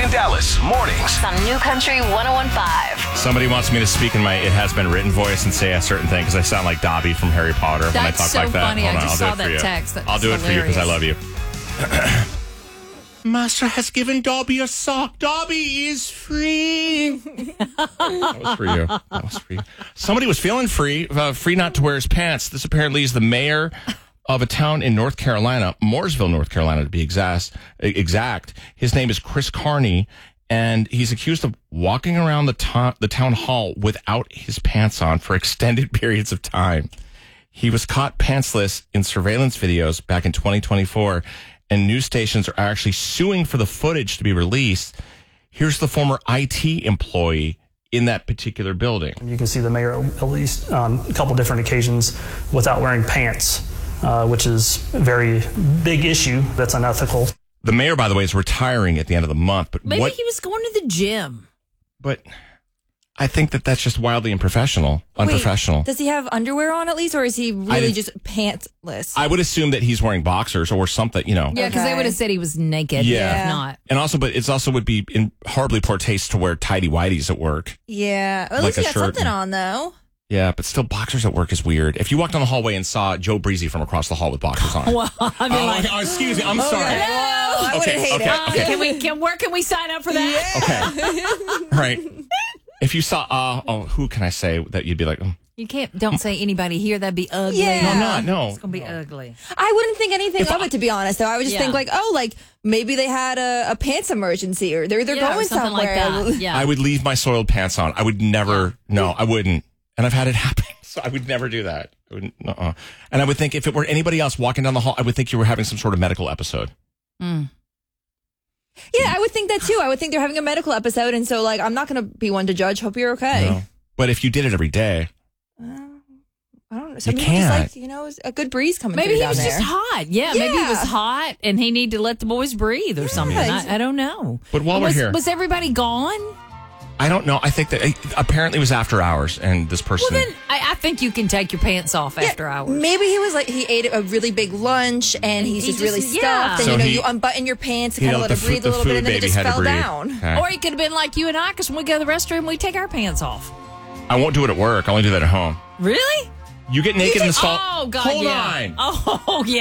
in Dallas, mornings. On New Country 101.5. Somebody wants me to speak in my It Has Been Written voice and say a certain thing because I sound like Dobby from Harry Potter when I talk so like that. funny. Hold I on, just I'll saw do it for that you. text. That's I'll do it for you because I love hilarious. you. Master has given Dobby a sock. Dobby is free. That was for you. That was for you. Somebody was feeling free not to wear his pants. This apparently is the mayor of a town in North Carolina, Mooresville, North Carolina, to be exact. His name is Chris Carney, and he's accused of walking around the town hall without his pants on for extended periods of time. He was caught pantsless in surveillance videos back in 2024, and news stations are actually suing for the footage to be released. Here's the former IT employee in that particular building. You can see the mayor at least on a couple different occasions without wearing pants, which is a very big issue that's unethical. The mayor, by the way, is retiring at the end of the month. But Maybe he was going to the gym. But I think that's just wildly unprofessional. Wait, does he have underwear on at least, or is he really just pantsless? I would assume that he's wearing boxers or something, you know. Yeah, because they would have said he was naked. Yeah. If not. And also, but it's also would be in horribly poor taste to wear tidy whities at work. Yeah. At Like least he a got shirt something and- on, though. Yeah, but still, boxers at work is weird. If you walked down the hallway and saw Joe Breezy from across the hall with boxers on. Well, I mean, Excuse me, I'm sorry. Well, I wouldn't hate it. Where can we sign up for that? Okay. Right. If you saw, who can I say that you'd be like, You don't say anybody here. That'd be ugly. Yeah. No, I'm not. No. It's going to be ugly. I wouldn't think anything of it, to be honest, though. I would just think, maybe they had a pants emergency, or they're or going something somewhere. like that. Yeah. I would leave my soiled pants on. I would never, I wouldn't. And I've had it happen. So I would never do that. I wouldn't, And I would think if it were anybody else walking down the hall, I would think you were having some sort of medical episode. Yeah, I would think that too. I would think they're having a medical episode, and so I'm not going to be one to judge. Hope you're okay. No. But if you did it every day, I don't know. So You maybe can't. just a good breeze coming Maybe through he down was there. just hot. Yeah, maybe he was hot and he needed to let the boys breathe or something. I don't know. But while we're here, Was everybody gone? I don't know. I think that apparently it was after hours, and this person. Well, then I think you can take your pants off after hours. Maybe he was he ate a really big lunch and he's just really stuffed. So And you you unbutton your pants and you kind know, of let it breathe a little bit, and then it just fell down. Okay. Or he could have been like you and I, because when we go to the restroom, we take our pants off. I won't do it at work. I only do that at home. Really? You get naked in the stall. Oh, God, Hold yeah. on. Oh, yeah.